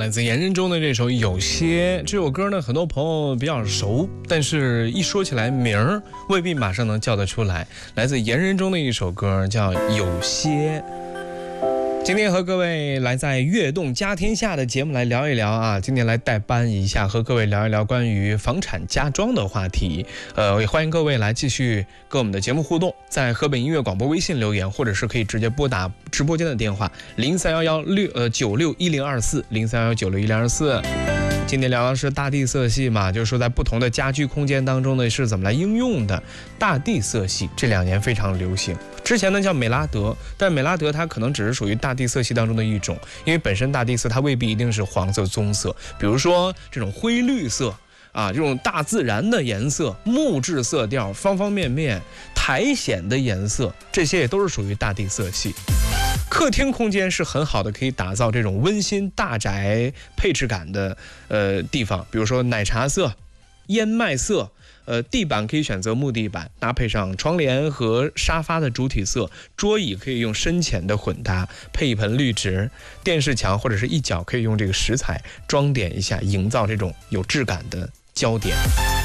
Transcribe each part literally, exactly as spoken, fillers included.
来自颜真宗的这首《有些》。这首歌呢，很多朋友比较熟，但是一说起来名儿未必马上能叫得出来。来自颜真宗的一首歌叫《有些》。今天和各位来在悦动家天下的节目来聊一聊啊，今天来代班一下，和各位聊一聊关于房产家装的话题。呃，也欢迎各位来继续跟我们的节目互动，在河北音乐广播微信留言，或者是可以直接拨打直播间的电话零三幺幺六呃九六一零二四零三幺幺九六一零二四。今天聊的是大地色系嘛，就是说在不同的家居空间当中呢是怎么来应用的。大地色系这两年非常流行，之前呢叫美拉德，但美拉德它可能只是属于大地色系当中的一种，因为本身大地色它未必一定是黄色棕色，比如说这种灰绿色啊，这种大自然的颜色，木质色调，方方面面苔藓的颜色，这些也都是属于大地色系。客厅空间是很好的，可以打造这种温馨大宅配置感的呃地方，比如说奶茶色、燕麦色，呃，地板可以选择木地板，搭配上窗帘和沙发的主体色，桌椅可以用深浅的混搭，配一盆绿植，电视墙或者是一角可以用这个石材装点一下，营造这种有质感的焦点。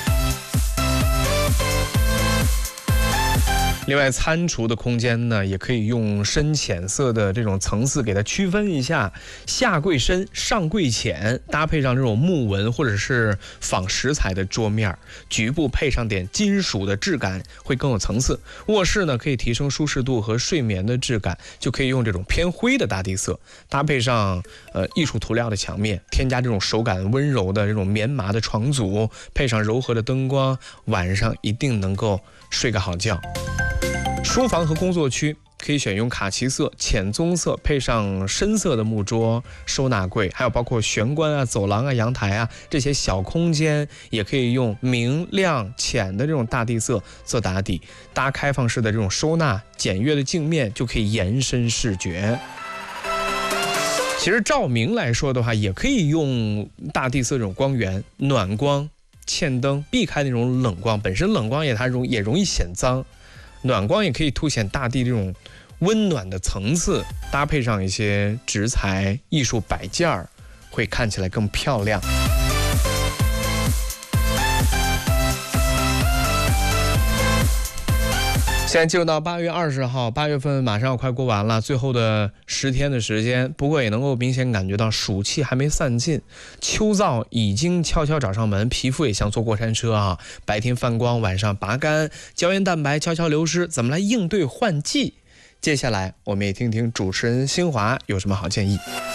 另外，餐厨的空间呢，也可以用深浅色的这种层次给它区分一下，下柜深，上柜浅，搭配上这种木纹或者是仿石材的桌面，局部配上点金属的质感，会更有层次。卧室呢，可以提升舒适度和睡眠的质感，就可以用这种偏灰的大地色，搭配上呃艺术涂料的墙面，添加这种手感温柔的这种棉麻的床组，配上柔和的灯光，晚上一定能够睡个好觉。书房和工作区可以选用卡其色、浅棕色，配上深色的木桌、收纳柜，还有包括玄关啊、走廊啊、阳台啊这些小空间，也可以用明亮浅的这种大地色做打底，搭开放式的这种收纳，简约的镜面就可以延伸视觉。其实照明来说的话，也可以用大地色这种光源，暖光、嵌灯，避开那种冷光，本身冷光也它容也容易显脏。暖光也可以凸显大地这种温暖的层次，搭配上一些植材、艺术摆件，会看起来更漂亮。现在进入到八月二十号，八月份马上要快过完了，最后的十天的时间，不过也能够明显感觉到暑气还没散尽，秋燥已经悄悄找上门，皮肤也像坐过山车啊，白天泛光，晚上拔干，胶原蛋白悄悄流失，怎么来应对换季？接下来我们也听听主持人新华有什么好建议。